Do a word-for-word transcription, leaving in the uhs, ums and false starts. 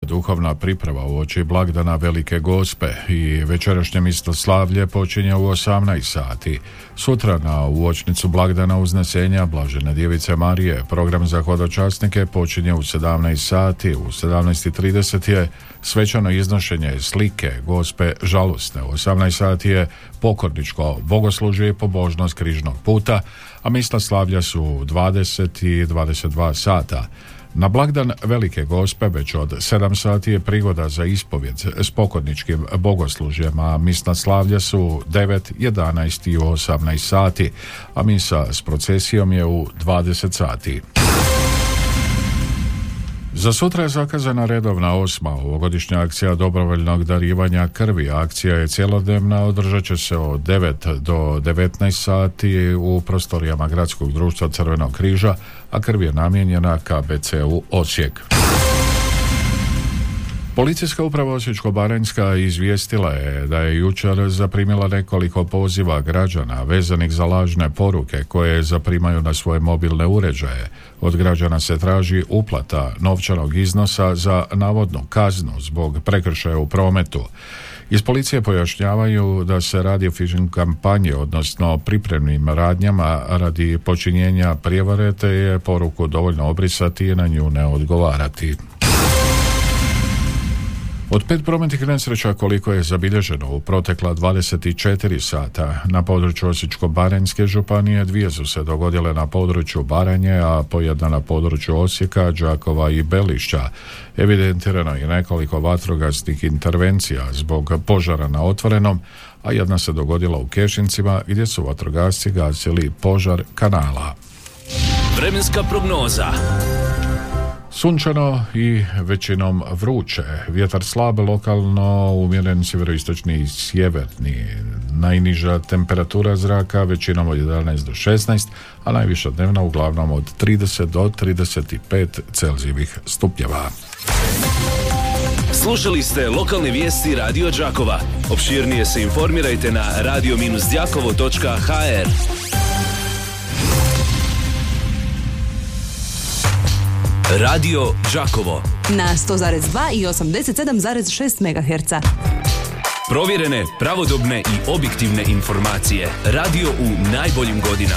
duhovna priprava uoči blagdana Velike Gospe i večerašnje mistloslavlje počinje u osamnaest sati. Sutra na uočnicu blagdana Uznesenja Blažene Djevice Marije program za hodočasnike počinje u sedamnaest sati. U sedamnaest i trideset je svečano iznošenje slike Gospe žalosne. U osamnaest sati je pokorničko bogoslužje i pobožnost križnog puta, a mistloslavlja su dvadeset i dvadeset dva sata. Na blagdan Velike Gospe već od sedam sati je prigoda za ispovjed s pokorničkim bogoslužjem, a mistloslavlja su devet, jedanaest i osamnaest sati, a misa s procesijom je u dvadeset sati. Za sutra je zakazana redovna osma ovogodišnja akcija dobrovoljnog darivanja krvi. Akcija je cjelodnevna, održat će se od devet do devetnaest sati u prostorijama Gradskog društva Crvenog križa, a krv je namijenjena K B C-u Osijek. Policijska uprava Osječko-baranjska izvijestila je da je jučer zaprimila nekoliko poziva građana vezanih za lažne poruke koje zaprimaju na svoje mobilne uređaje. Od građana se traži uplata novčanog iznosa za navodnu kaznu zbog prekršaja u prometu. Iz policije pojašnjavaju da se radi o phishing kampanji, odnosno pripremnim radnjama radi počinjenja prijevare, te je poruku dovoljno obrisati i na nju ne odgovarati. Od pet prometnih nesreća koliko je zabilježeno u protekla dvadeset četiri sata na području Osječko-baranjske županije, dvije su se dogodile na području Baranje, a po jedna na području Osijeka, Đakova i Belišća. Evidentirano je nekoliko vatrogasnih intervencija zbog požara na otvorenom, a jedna se dogodila u Kešincima gdje su vatrogasci gasili požar kanala. Vremenska prognoza. Sunčano i većinom vruće. Vjetar slab, lokalno umjeren sjeveroistočni i sjeverni. Najniža temperatura zraka većinom od jedanaest do šesnaest, a najviša dnevna uglavnom od trideset do trideset pet Celzijevih stupnjeva. Slušali ste lokalne vijesti Radio Đakova. Opširnije se informirajte na radio dash đakovo točka ha er. Radio Đakovo na sto zarez dva i osamdeset sedam zarez šest megaherca. Provjerene, pravodobne i objektivne informacije. Radio u najboljim godinama.